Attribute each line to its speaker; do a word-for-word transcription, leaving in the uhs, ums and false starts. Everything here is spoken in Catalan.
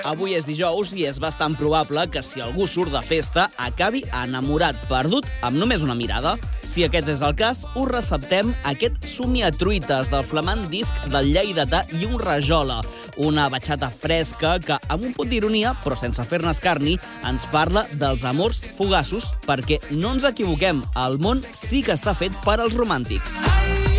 Speaker 1: Avui és dijous i és bastant probable que si algú surt de festa acabi enamorat, perdut, amb només una mirada. Si aquest és el cas, us receptem aquest somiatruites del flamant disc del lleidatà i un rajola, una batxata fresca que, amb un punt d'ironia, però sense fer-ne escarni, ens parla dels amors fugaços, perquè no ens equivoquem, el món sí que està fet per als romàntics.